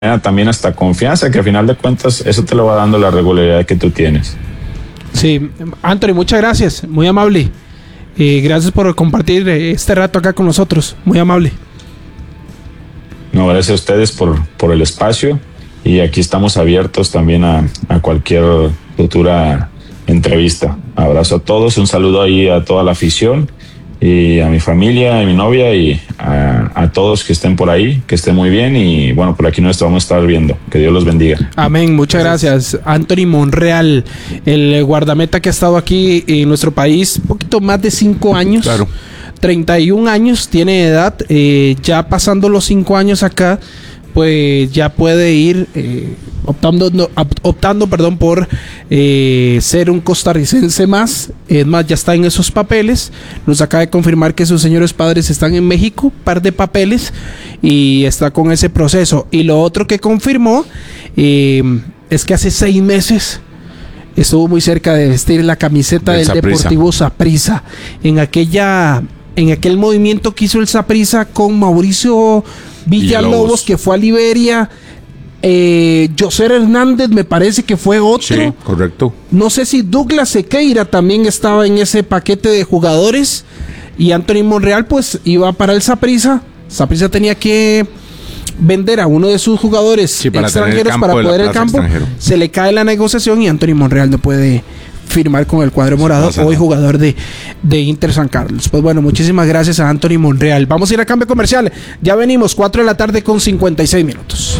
también hasta confianza, que al final de cuentas eso te lo va dando la regularidad que tú tienes. Sí, Anthony, muchas gracias, muy amable. Gracias por compartir este rato acá con nosotros, muy amable. No, gracias a ustedes por el espacio, y aquí estamos abiertos también a cualquier futura entrevista. Abrazo a todos, un saludo ahí a toda la afición y a mi familia, a mi novia y a todos que estén por ahí, que estén muy bien, y bueno, por aquí nos vamos a estar viendo. Que Dios los bendiga. Amén, muchas gracias. Anthony Monreal, el guardameta que ha estado aquí en nuestro país un poquito más de 5 años. Claro. 31 años tiene de edad, ya pasando los 5 años acá, pues ya puede ir optando por ser un costarricense más. Es más, ya está en esos papeles. Nos acaba de confirmar que sus señores padres están en México, par de papeles, y está con ese proceso. Y lo otro que confirmó es que hace 6 meses estuvo muy cerca de vestir la camiseta del Deportivo Saprissa en aquel movimiento que hizo el Saprissa con Mauricio Villalobos, que fue a Liberia. José Hernández me parece que fue otro. Sí, correcto. No sé si Douglas Sequeira también estaba en ese paquete de jugadores. Y Anthony Monreal pues iba para el Saprissa. Saprissa tenía que vender a uno de sus jugadores extranjeros para poder el campo. Se le cae la negociación y Anthony Monreal no puede firmar con el cuadro morado, hoy jugador de Inter San Carlos. Pues bueno, muchísimas gracias a Anthony Monreal. Vamos a ir a cambio comercial. Ya venimos, 4 de la tarde con 56 minutos.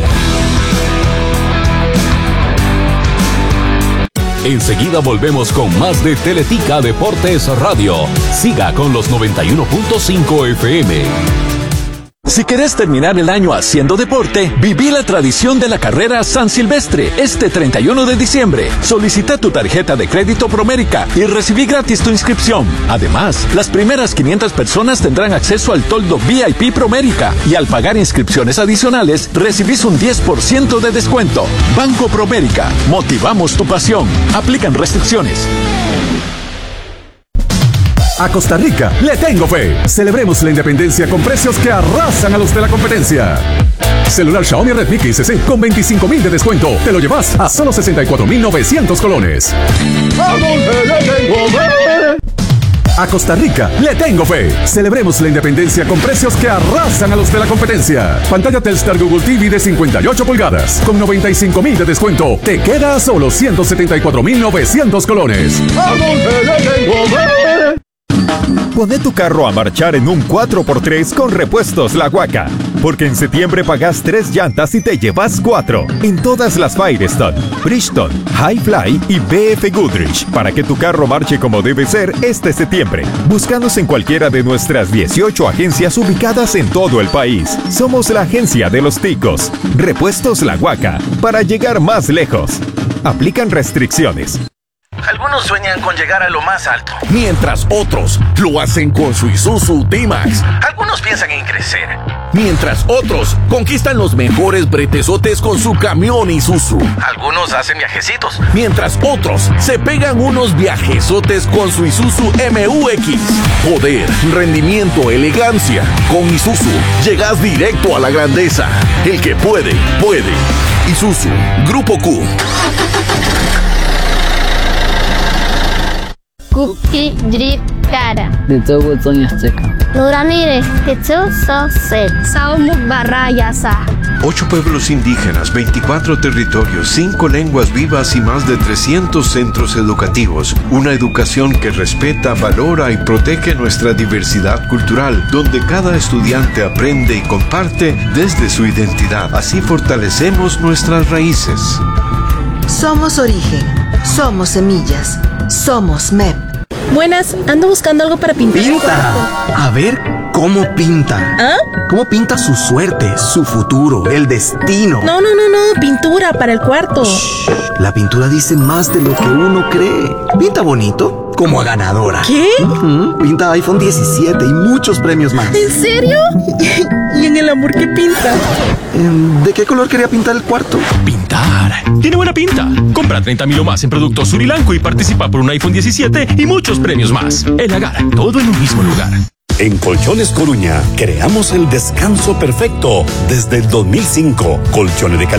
Enseguida volvemos con más de Teletica Deportes Radio. Siga con los 91.5 FM. Si querés terminar el año haciendo deporte, viví la tradición de la carrera San Silvestre este 31 de diciembre. Solicita tu tarjeta de crédito Promérica y recibí gratis tu inscripción. Además, las primeras 500 personas tendrán acceso al toldo VIP Promérica, y al pagar inscripciones adicionales recibís un 10% de descuento. Banco Promérica, motivamos tu pasión. Aplican restricciones. A Costa Rica le tengo fe. Celebremos la independencia con precios que arrasan a los de la competencia. Celular Xiaomi Redmi 15C con 25,000 de descuento. Te lo llevas a solo 64,900 colones. A Costa Rica le tengo fe. Celebremos la independencia con precios que arrasan a los de la competencia. Pantalla Telstar Google TV de 58 pulgadas con 95,000 de descuento. Te queda a solo 174,900 colones. Poné tu carro a marchar en un 4x3 con Repuestos La Huaca, porque en septiembre pagás 3 llantas y te llevas 4 en todas las Firestone, Bridgestone, Highfly y BF Goodrich, para que tu carro marche como debe ser este septiembre. Búscanos en cualquiera de nuestras 18 agencias ubicadas en todo el país. Somos la agencia de los ticos. Repuestos La Huaca, para llegar más lejos. Aplican restricciones. Algunos sueñan con llegar a lo más alto, Mientras otros lo hacen con su Isuzu D-Max. algunos piensan en crecer. Mientras otros conquistan los mejores bretesotes con su camión Isuzu. Algunos hacen viajecitos. Mientras otros se pegan unos viajesotes con su Isuzu MU-X. Poder, rendimiento, elegancia. Con Isuzu llegas directo a la grandeza. El que puede, puede. Isuzu, Grupo Q. Cookie Drip Cara. Luramire, Saumuk Barrayasa. 8 pueblos indígenas, 24 territorios, 5 lenguas vivas y más de 300 centros educativos. Una educación que respeta, valora y protege nuestra diversidad cultural, donde cada estudiante aprende y comparte desde su identidad. Así fortalecemos nuestras raíces. Somos origen, somos semillas, somos MEP. Buenas, ando buscando algo para pintar. ¡Pinta! A ver cómo pinta. ¿Ah? ¿Cómo pinta su suerte, su futuro, el destino? No, pintura para el cuarto. Shh, la pintura dice más de lo que uno cree. Pinta bonito, como a ganadora. ¿Qué? Pinta iPhone 17 y muchos premios más. ¿En serio? ¿Y en el amor qué pinta? ¿De qué color quería pintar el cuarto? Pintar. Tiene buena pinta. Compra 30,000 o más en productos Surilanco y participa por un iPhone 17 y muchos premios más. El Agar, todo en un mismo lugar. En Colchones Coruña creamos el descanso perfecto desde el 2005. Colchones de calidad